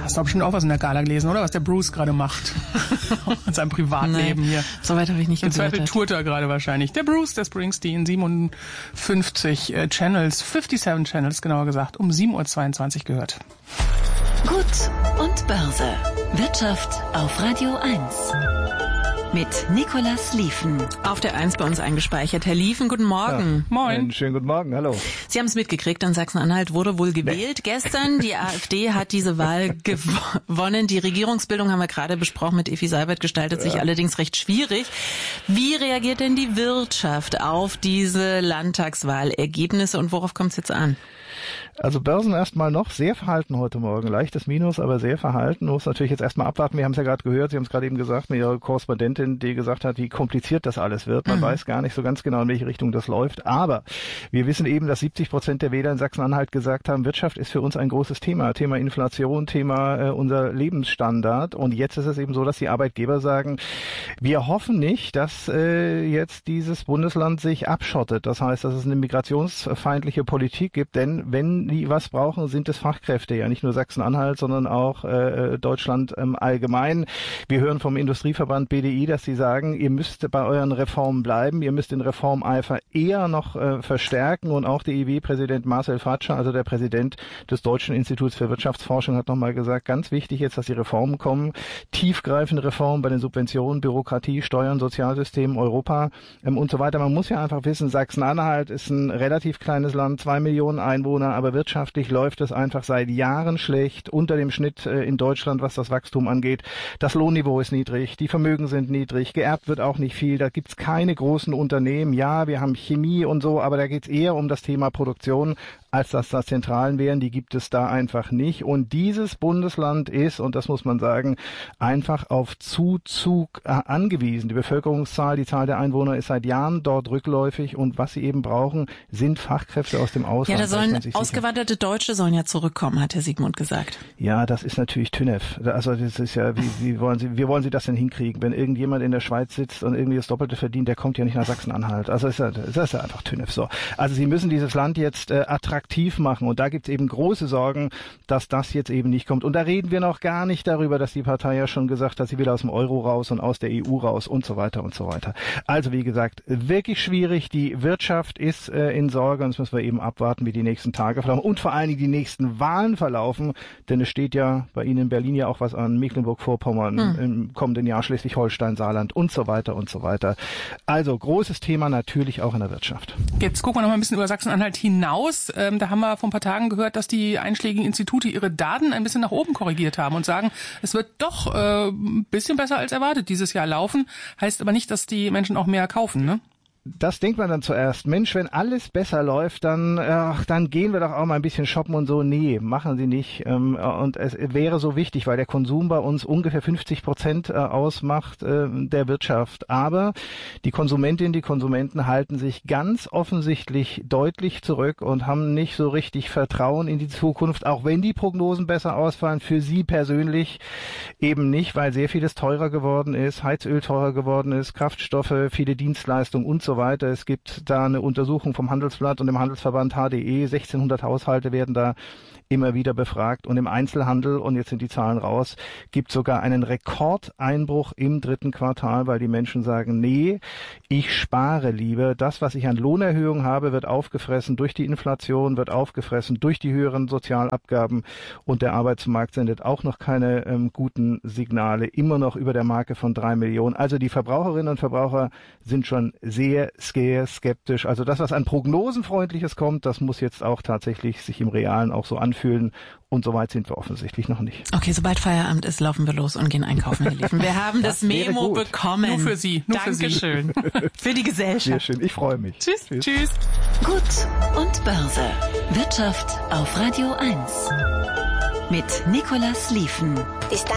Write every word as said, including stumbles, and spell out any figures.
Hast du bestimmt auch was in der Gala gelesen, oder? Was der Bruce gerade macht. In seinem Privatleben Nein, hier. Soweit habe ich nicht gebeurtet. Im Zweifel gebeurtet. tourt er gerade wahrscheinlich. Der Bruce, der Springsteen, siebenundfünfzig äh, Channels, siebenundfünfzig Channels genauer gesagt, um sieben Uhr zweiundzwanzig gehört. Gut und Börse. Wirtschaft auf Radio eins. Mit Nicolas Lieven. Auf der eins bei uns eingespeichert. Herr Lieven, guten Morgen. Ja, Moin. Einen schönen guten Morgen, hallo. Sie haben es mitgekriegt, in Sachsen-Anhalt wurde wohl gewählt. Nee. Gestern, die AfD hat diese Wahl gewonnen. Die Regierungsbildung haben wir gerade besprochen mit Effi Seibert, gestaltet ja. sich allerdings recht schwierig. Wie reagiert denn die Wirtschaft auf diese Landtagswahlergebnisse und worauf kommt es jetzt an? Also Börsen erstmal noch sehr verhalten heute Morgen. Leichtes Minus, aber sehr verhalten. Muss natürlich jetzt erstmal abwarten. Wir haben es ja gerade gehört, Sie haben es gerade eben gesagt, mit Ihrer Korrespondentin, die gesagt hat, wie kompliziert das alles wird. Man mhm. weiß gar nicht so ganz genau, in welche Richtung das läuft. Aber wir wissen eben, dass siebzig Prozent der Wähler in Sachsen-Anhalt gesagt haben, Wirtschaft ist für uns ein großes Thema. Thema Inflation, Thema äh, unser Lebensstandard. Und jetzt ist es eben so, dass die Arbeitgeber sagen, wir hoffen nicht, dass äh, jetzt dieses Bundesland sich abschottet. Das heißt, dass es eine migrationsfeindliche Politik gibt. Denn wenn die was brauchen, sind es Fachkräfte, ja nicht nur Sachsen-Anhalt, sondern auch äh, Deutschland ähm, allgemein. Wir hören vom Industrieverband B D I, dass sie sagen, ihr müsst bei euren Reformen bleiben, ihr müsst den Reformeifer eher noch äh, verstärken und auch der I W-Präsident Marcel Fratscher, also der Präsident des Deutschen Instituts für Wirtschaftsforschung, hat nochmal gesagt, ganz wichtig jetzt, dass die Reformen kommen, tiefgreifende Reformen bei den Subventionen, Bürokratie, Steuern, Sozialsystemen, Europa ähm, und so weiter. Man muss ja einfach wissen, Sachsen-Anhalt ist ein relativ kleines Land, zwei Millionen Einwohner, aber wirtschaftlich läuft es einfach seit Jahren schlecht, unter dem Schnitt äh, in Deutschland, was das Wachstum angeht. Das Lohnniveau ist niedrig, die Vermögen sind niedrig, geerbt wird auch nicht viel, da gibt's keine großen Unternehmen. Ja, wir haben Chemie und so, aber da geht's eher um das Thema Produktion, als dass das Zentralen wären. Die gibt es da einfach nicht. Und dieses Bundesland ist, und das muss man sagen, einfach auf Zuzug äh, angewiesen. Die Bevölkerungszahl, die Zahl der Einwohner ist seit Jahren dort rückläufig und was sie eben brauchen, sind Fachkräfte aus dem Ausland. Ja, da sollen ausgewanderte Deutsche sollen ja zurückkommen, hat Herr Siegmund gesagt. Ja, das ist natürlich TÜNEF. Also das ist ja, wie, wie wollen Sie, wie wollen Sie das denn hinkriegen? Wenn irgendjemand in der Schweiz sitzt und irgendwie das Doppelte verdient, der kommt ja nicht nach Sachsen-Anhalt. Also ist ja, das ist ja einfach TÜNEF. So. Also Sie müssen dieses Land jetzt äh, attraktiv machen und da gibt es eben große Sorgen, dass das jetzt eben nicht kommt. Und da reden wir noch gar nicht darüber, dass die Partei ja schon gesagt hat, sie will aus dem Euro raus und aus der E U raus und so weiter und so weiter. Also wie gesagt, wirklich schwierig. Die Wirtschaft ist äh, in Sorge und das müssen wir eben abwarten, wie die nächsten Tage verlaufen und vor allen Dingen die nächsten Wahlen verlaufen, denn es steht ja bei Ihnen in Berlin ja auch was an, Mecklenburg-Vorpommern, hm. im kommenden Jahr Schleswig-Holstein, Saarland und so weiter und so weiter. Also großes Thema natürlich auch in der Wirtschaft. Jetzt gucken wir noch mal ein bisschen über Sachsen-Anhalt hinaus. Ähm, da haben wir vor ein paar Tagen gehört, dass die einschlägigen Institute ihre Daten ein bisschen nach oben korrigiert haben und sagen, es wird doch äh, ein bisschen besser als erwartet dieses Jahr laufen. Heißt aber nicht, dass die Menschen auch mehr kaufen, ne? Das denkt man dann zuerst. Mensch, wenn alles besser läuft, dann, ach, dann gehen wir doch auch mal ein bisschen shoppen und so. Nee, machen Sie nicht. Und es wäre so wichtig, weil der Konsum bei uns ungefähr fünfzig Prozent ausmacht der Wirtschaft. Aber die Konsumentinnen, die Konsumenten halten sich ganz offensichtlich deutlich zurück und haben nicht so richtig Vertrauen in die Zukunft, auch wenn die Prognosen besser ausfallen. Für Sie persönlich eben nicht, weil sehr vieles teurer geworden ist, Heizöl teurer geworden ist, Kraftstoffe, viele Dienstleistungen und so weiter. Es gibt da eine Untersuchung vom Handelsblatt und dem Handelsverband H D E. sechzehnhundert Haushalte werden da immer wieder befragt. Und im Einzelhandel, und jetzt sind die Zahlen raus, gibt sogar einen Rekordeinbruch im dritten Quartal, weil die Menschen sagen, nee, ich spare lieber. Das, was ich an Lohnerhöhung habe, wird aufgefressen durch die Inflation, wird aufgefressen durch die höheren Sozialabgaben und der Arbeitsmarkt sendet auch noch keine ähm, guten Signale, immer noch über der Marke von drei Millionen. Also die Verbraucherinnen und Verbraucher sind schon sehr, sehr skeptisch. Also das, was an Prognosenfreundliches kommt, das muss jetzt auch tatsächlich sich im Realen auch so anfühlen. Und so weit sind wir offensichtlich noch nicht. Okay, sobald Feierabend ist, laufen wir los und gehen einkaufen, Herr Lieven. Wir haben das, das Memo bekommen. Nur für Sie. Nur Dankeschön. Für Sie. Für die Gesellschaft. Sehr schön. Ich freue mich. Tschüss. Tschüss. Tschüss. Gut und Börse. Wirtschaft auf Radio eins. Mit Nicolas Lieven.